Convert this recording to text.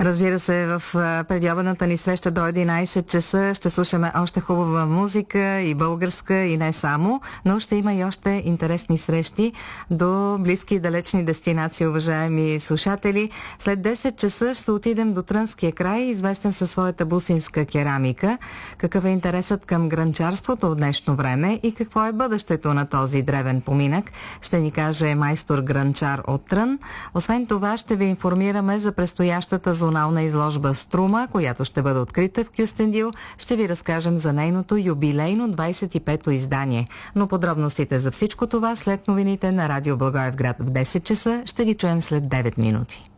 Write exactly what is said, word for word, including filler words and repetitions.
Разбира се, в предобедната ни среща до единайсет часа ще слушаме още хубава музика, и българска, и не само, но ще има и още интересни срещи до близки и далечни дестинации, уважаеми слушатели. След десет часа ще отидем до Трънския край, известен със своята бусинска керамика. Какъв е интересът към гранчарството в днешно време и какво е бъдещето на този древен поминък, ще ни каже майстор гранчар от Трън. Освен това, ще ви информираме за предстоящата зонална изложба Струма, която ще бъде открита в Кюстендил. Ще ви разкажем за нейното юбилейно двайсет и пето издание. Но подробностите за всичко това след новините на Радио Благоевград в десет часа ще ги чуем след девет минути.